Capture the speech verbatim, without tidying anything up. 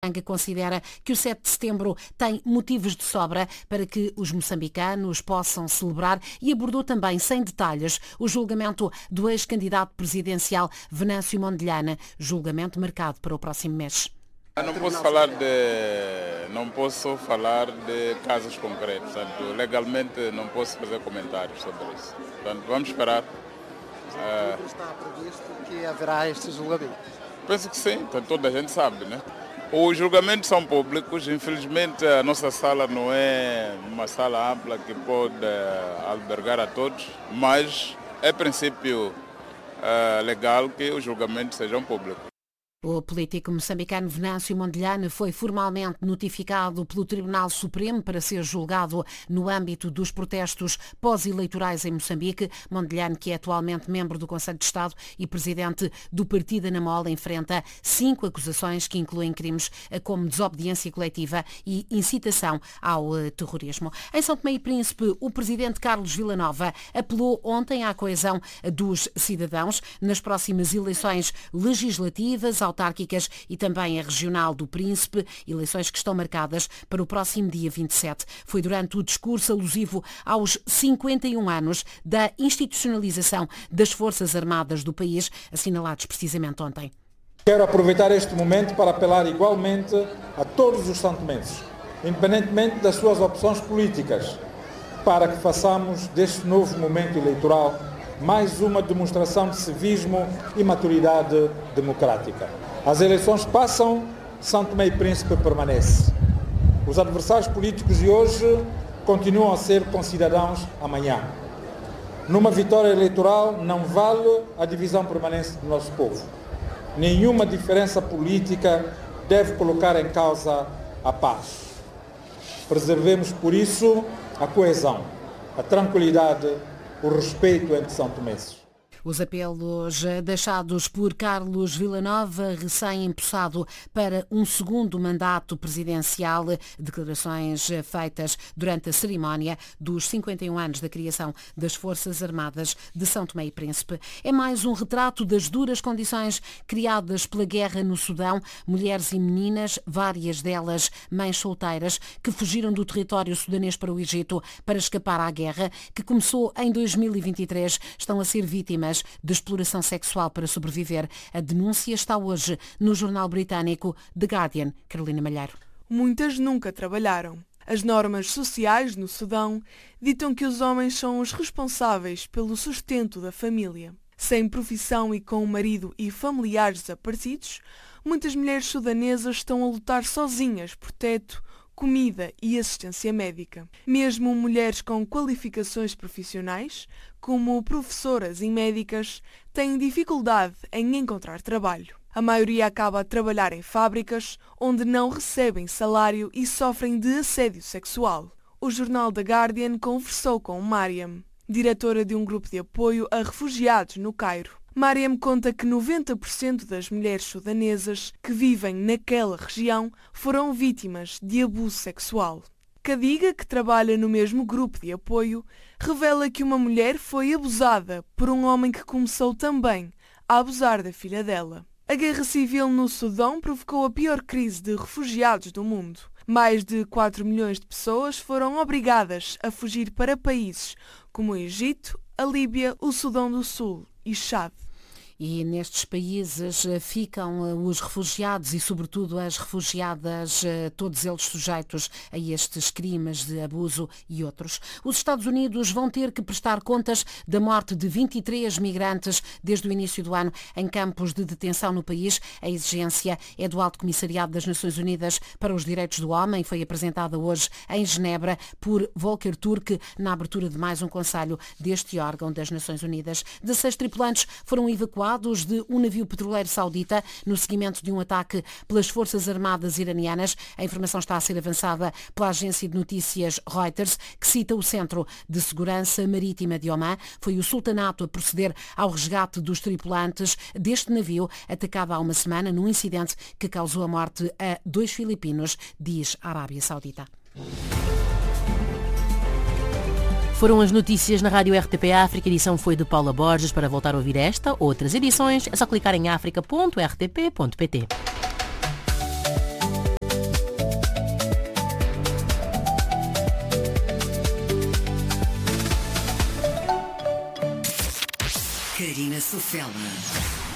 que considera que o sete de setembro tem motivos de sobra para que os moçambicanos possam celebrar e abordou também, sem detalhes, o julgamento do ex-candidato presidencial Venâncio Mondlane, julgamento marcado para o próximo mês. Eu não posso falar de, não posso falar de casos concretos, portanto, legalmente não posso fazer comentários sobre isso. Portanto, vamos esperar. Uh, está previsto que haverá este julgamento? Penso que sim, então, toda a gente sabe, né? Os julgamentos são públicos, infelizmente a nossa sala não é uma sala ampla que pode uh, albergar a todos, mas é princípio uh, legal que os julgamentos sejam públicos. O político moçambicano Venâncio Mondlane foi formalmente notificado pelo Tribunal Supremo para ser julgado no âmbito dos protestos pós-eleitorais em Moçambique. Mondlane, que é atualmente membro do Conselho de Estado e presidente do Partido Anamola, enfrenta cinco acusações que incluem crimes como desobediência coletiva e incitação ao terrorismo. Em São Tomé e Príncipe, o presidente Carlos Villanova apelou ontem à coesão dos cidadãos nas próximas eleições legislativas, autárquicas e também a regional do Príncipe, eleições que estão marcadas para o próximo dia vinte e sete. Foi durante o discurso alusivo aos cinquenta e um anos da institucionalização das Forças Armadas do país, assinalados precisamente ontem. Quero aproveitar este momento para apelar igualmente a todos os santomenses, independentemente das suas opções políticas, para que façamos deste novo momento eleitoral mais uma demonstração de civismo e maturidade democrática. As eleições passam, São Tomé e Príncipe permanece. Os adversários políticos de hoje continuam a ser concidadãos amanhã. Numa vitória eleitoral não vale a divisão permanente do nosso povo. Nenhuma diferença política deve colocar em causa a paz. Preservemos, por isso, a coesão, a tranquilidade, o respeito entre são tomenses. Os apelos deixados por Carlos Villanova, recém-empossado para um segundo mandato presidencial, declarações feitas durante a cerimónia dos cinquenta e um anos da criação das Forças Armadas de São Tomé e Príncipe. É mais um retrato das duras condições criadas pela guerra no Sudão. Mulheres e meninas, várias delas mães solteiras, que fugiram do território sudanês para o Egito para escapar à guerra, que começou em dois mil e vinte e três, estão a ser vítimas de exploração sexual para sobreviver. A denúncia está hoje no jornal britânico The Guardian. Carolina Malheiro. Muitas nunca trabalharam. As normas sociais no Sudão ditam que os homens são os responsáveis pelo sustento da família. Sem profissão e com o marido e familiares desaparecidos, muitas mulheres sudanesas estão a lutar sozinhas por teto, comida e assistência médica. Mesmo mulheres com qualificações profissionais, como professoras e médicas, têm dificuldade em encontrar trabalho. A maioria acaba a trabalhar em fábricas, onde não recebem salário e sofrem de assédio sexual. O jornal The Guardian conversou com Mariam, diretora de um grupo de apoio a refugiados no Cairo. Mariam conta que noventa por cento das mulheres sudanesas que vivem naquela região foram vítimas de abuso sexual. Cadiga, que trabalha no mesmo grupo de apoio, revela que uma mulher foi abusada por um homem que começou também a abusar da filha dela. A guerra civil no Sudão provocou a pior crise de refugiados do mundo. Mais de quatro milhões de pessoas foram obrigadas a fugir para países como o Egito, a Líbia, o Sudão do Sul e Chad. E nestes países ficam os refugiados e, sobretudo, as refugiadas, todos eles sujeitos a estes crimes de abuso e outros. Os Estados Unidos vão ter que prestar contas da morte de vinte e três migrantes desde o início do ano em campos de detenção no país. A exigência é do Alto Comissariado das Nações Unidas para os Direitos do Homem. Foi apresentada hoje em Genebra por Volker Turk na abertura de mais um conselho deste órgão das Nações Unidas. dezasseis tripulantes foram evacuados de um navio petroleiro saudita no seguimento de um ataque pelas Forças Armadas iranianas. A informação está a ser avançada pela agência de notícias Reuters, que cita o Centro de Segurança Marítima de Oman. Foi o sultanato a proceder ao resgate dos tripulantes deste navio, atacado há uma semana num incidente que causou a morte a dois filipinos, diz a Arábia Saudita. Foram as notícias na Rádio R T P África. A edição foi de Paula Borges. Para voltar a ouvir esta ou outras edições, é só clicar em africa ponto r t p ponto p t. Karina Sofela.